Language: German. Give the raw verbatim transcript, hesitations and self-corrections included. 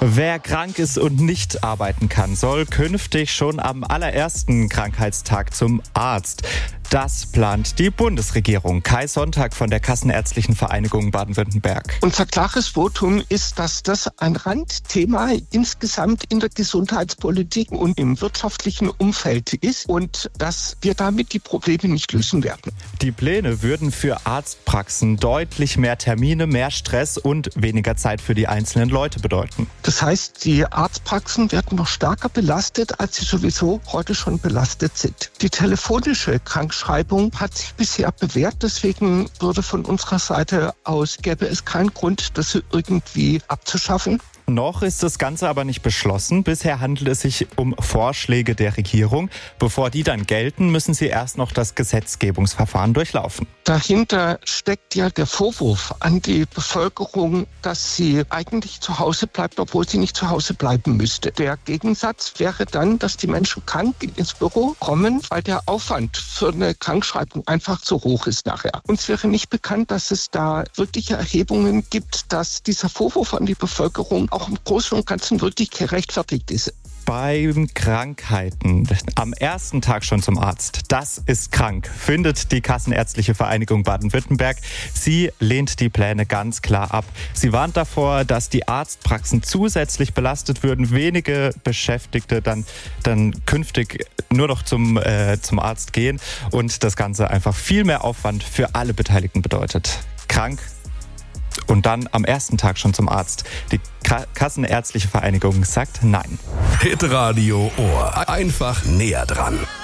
Wer krank ist und nicht arbeiten kann, soll künftig schon am allerersten Krankheitstag zum Arzt. Das plant die Bundesregierung. Kai Sonntag von der Kassenärztlichen Vereinigung Baden-Württemberg. Unser klares Votum ist, dass das ein Randthema insgesamt in der Gesundheitspolitik und im wirtschaftlichen Umfeld ist und dass wir damit die Probleme nicht lösen werden. Die Pläne würden für Arztpraxen deutlich mehr Termine, mehr Stress und weniger Zeit für die einzelnen Leute bedeuten. Das heißt, die Arztpraxen werden noch stärker belastet, als sie sowieso heute schon belastet sind. Die telefonische Krankschreibung hat sich bisher bewährt, deswegen würde von unserer Seite aus gäbe es keinen Grund, das irgendwie abzuschaffen. Noch ist das Ganze aber nicht beschlossen. Bisher handelt es sich um Vorschläge der Regierung. Bevor die dann gelten, müssen sie erst noch das Gesetzgebungsverfahren durchlaufen. Dahinter steckt ja der Vorwurf an die Bevölkerung, dass sie eigentlich zu Hause bleibt, obwohl sie nicht zu Hause bleiben müsste. Der Gegensatz wäre dann, dass die Menschen krank ins Büro kommen, weil der Aufwand für eine Krankschreibung einfach zu hoch ist nachher. Uns wäre nicht bekannt, dass es da wirkliche Erhebungen gibt, dass dieser Vorwurf an die Bevölkerung auch im Großen und Ganzen wirklich gerechtfertigt ist. Beim Krankheiten am ersten Tag schon zum Arzt, das ist krank, findet die Kassenärztliche Vereinigung Baden-Württemberg. Sie lehnt die Pläne ganz klar ab. Sie warnt davor, dass die Arztpraxen zusätzlich belastet würden, wenige Beschäftigte dann, dann künftig nur noch zum, äh, zum Arzt gehen und das Ganze einfach viel mehr Aufwand für alle Beteiligten bedeutet. Krank und dann am ersten Tag schon zum Arzt. Die Kassenärztliche Vereinigung sagt nein. Hitradio Ohr. Einfach näher dran.